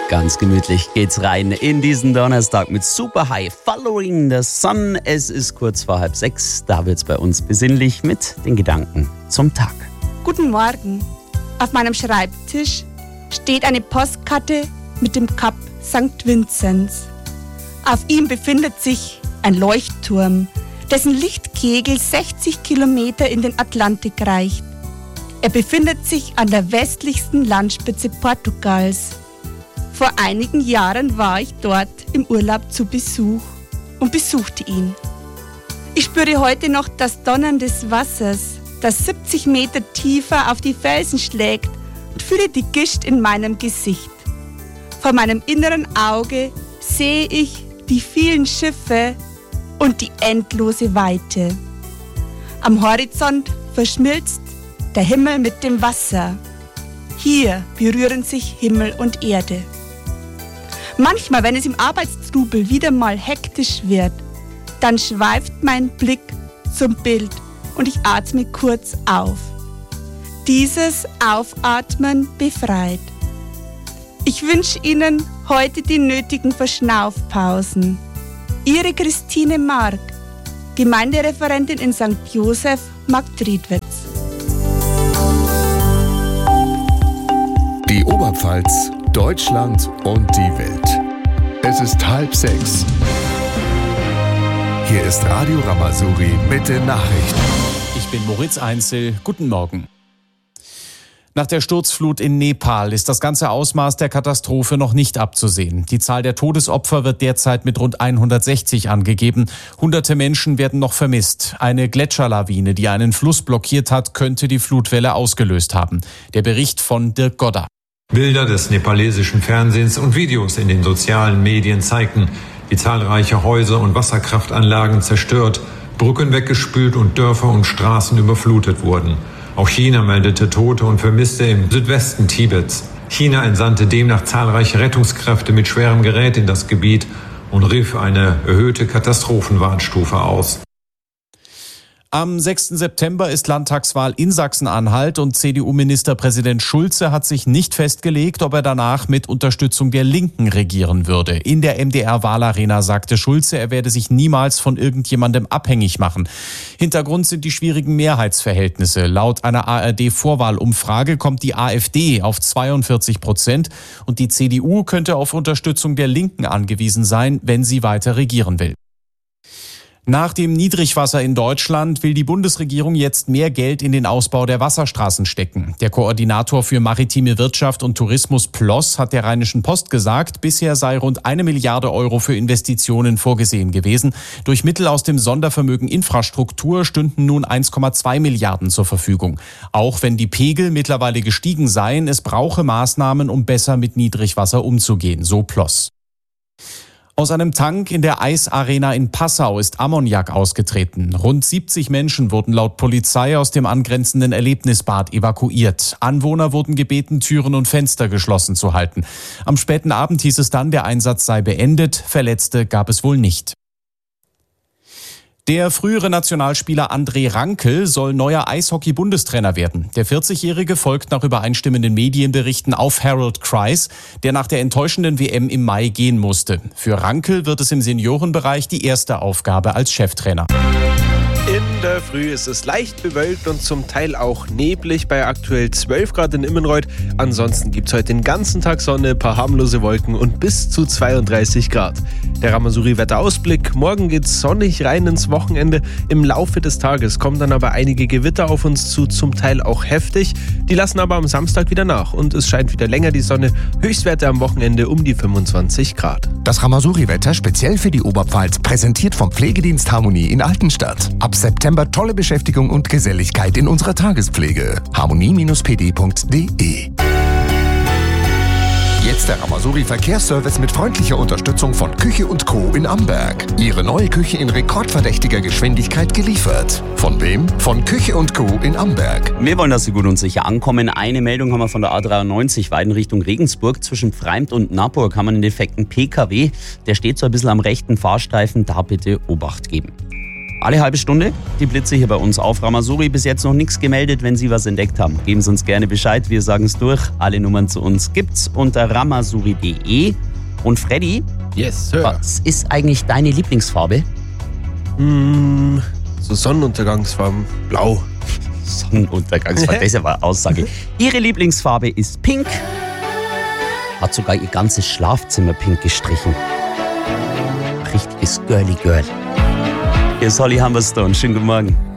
Ganz gemütlich geht's rein in diesen Donnerstag mit Super High Following the Sun. Es ist kurz vor 5:30. Da wird's bei uns besinnlich mit den Gedanken zum Tag. Guten Morgen. Auf meinem Schreibtisch steht eine Postkarte mit dem Kap St. Vinzenz. Auf ihm befindet sich ein Leuchtturm, dessen Lichtkegel 60 Kilometer in den Atlantik reicht. Er befindet sich an der westlichsten Landspitze Portugals. Vor einigen Jahren war ich dort im Urlaub zu Besuch und besuchte ihn. Ich spüre heute noch das Donnern des Wassers, das 70 Meter tiefer auf die Felsen schlägt, und fühle die Gischt in meinem Gesicht. Vor meinem inneren Auge sehe ich die vielen Schiffe und die endlose Weite. Am Horizont verschmilzt der Himmel mit dem Wasser. Hier berühren sich Himmel und Erde. Manchmal, wenn es im Arbeitstrubel wieder mal hektisch wird, dann schweift mein Blick zum Bild und ich atme kurz auf. Dieses Aufatmen befreit. Ich wünsche Ihnen heute die nötigen Verschnaufpausen. Ihre Christine Mark, Gemeindereferentin in St. Joseph, Marktredwitz. Die Oberpfalz, Deutschland und die Welt. Es ist 5:30. Hier ist Radio Rama-Suri mit den Nachrichten. Ich bin Moritz Einzel. Guten Morgen. Nach der Sturzflut in Nepal ist das ganze Ausmaß der Katastrophe noch nicht abzusehen. Die Zahl der Todesopfer wird derzeit mit rund 160 angegeben. Hunderte Menschen werden noch vermisst. Eine Gletscherlawine, die einen Fluss blockiert hat, könnte die Flutwelle ausgelöst haben. Der Bericht von Dirk Godder. Bilder des nepalesischen Fernsehens und Videos in den sozialen Medien zeigten, wie zahlreiche Häuser und Wasserkraftanlagen zerstört, Brücken weggespült und Dörfer und Straßen überflutet wurden. Auch China meldete Tote und Vermisste im Südwesten Tibets. China entsandte demnach zahlreiche Rettungskräfte mit schwerem Gerät in das Gebiet und rief eine erhöhte Katastrophenwarnstufe aus. Am 6. September ist Landtagswahl in Sachsen-Anhalt und CDU-Ministerpräsident Schulze hat sich nicht festgelegt, ob er danach mit Unterstützung der Linken regieren würde. In der MDR-Wahlarena sagte Schulze, er werde sich niemals von irgendjemandem abhängig machen. Hintergrund sind die schwierigen Mehrheitsverhältnisse. Laut einer ARD-Vorwahlumfrage kommt die AfD auf 42% und die CDU könnte auf Unterstützung der Linken angewiesen sein, wenn sie weiter regieren will. Nach dem Niedrigwasser in Deutschland will die Bundesregierung jetzt mehr Geld in den Ausbau der Wasserstraßen stecken. Der Koordinator für maritime Wirtschaft und Tourismus Ploss hat der Rheinischen Post gesagt, bisher sei rund 1 Milliarde Euro für Investitionen vorgesehen gewesen. Durch Mittel aus dem Sondervermögen Infrastruktur stünden nun 1,2 Milliarden zur Verfügung. Auch wenn die Pegel mittlerweile gestiegen seien, es brauche Maßnahmen, um besser mit Niedrigwasser umzugehen, so Ploss. Aus einem Tank in der Eisarena in Passau ist Ammoniak ausgetreten. Rund 70 Menschen wurden laut Polizei aus dem angrenzenden Erlebnisbad evakuiert. Anwohner wurden gebeten, Türen und Fenster geschlossen zu halten. Am späten Abend hieß es dann, der Einsatz sei beendet. Verletzte gab es wohl nicht. Der frühere Nationalspieler André Rankel soll neuer Eishockey-Bundestrainer werden. Der 40-Jährige folgt nach übereinstimmenden Medienberichten auf Harold Kreis, der nach der enttäuschenden WM im Mai gehen musste. Für Rankel wird es im Seniorenbereich die erste Aufgabe als Cheftrainer. In der Früh ist es leicht bewölkt und zum Teil auch neblig bei aktuell 12 Grad in Immenreuth. Ansonsten gibt es heute den ganzen Tag Sonne, paar harmlose Wolken und bis zu 32 Grad. Der Rama-Suri-Wetterausblick. Morgen geht's sonnig rein ins Wochenende. Im Laufe des Tages kommen dann aber einige Gewitter auf uns zu, zum Teil auch heftig. Die lassen aber am Samstag wieder nach und es scheint wieder länger die Sonne. Höchstwerte am Wochenende um die 25 Grad. Das Rama-Suri-Wetter speziell für die Oberpfalz, präsentiert vom Pflegedienst Harmonie in Altenstadt. Ab September tolle Beschäftigung und Geselligkeit in unserer Tagespflege. harmonie-pd.de. Jetzt der Rama-Suri Verkehrsservice mit freundlicher Unterstützung von Küche & Co. in Amberg. Ihre neue Küche in rekordverdächtiger Geschwindigkeit geliefert. Von wem? Von Küche & Co. in Amberg. Wir wollen, dass Sie gut und sicher ankommen. Eine Meldung haben wir von der A93 Weiden Richtung Regensburg. Zwischen Pfreimt und Naburg haben wir einen defekten PKW. Der steht so ein bisschen am rechten Fahrstreifen. Da bitte Obacht geben. Alle halbe Stunde die Blitze hier bei uns auf Ramasuri. Bis jetzt noch nichts gemeldet. Wenn Sie was entdeckt haben, geben Sie uns gerne Bescheid. Wir sagen es durch. Alle Nummern zu uns gibt's unter ramasuri.de. Und Freddy, Yes, Sir. was ist eigentlich deine Lieblingsfarbe? So Sonnenuntergangsfarben. Blau. Sonnenuntergangsfarbe, das ist aber eine Aussage. Ihre Lieblingsfarbe ist pink. Hat sogar ihr ganzes Schlafzimmer pink gestrichen. Richtiges Girly Girl. Hier ist Holly Humberstone. Schönen guten Morgen.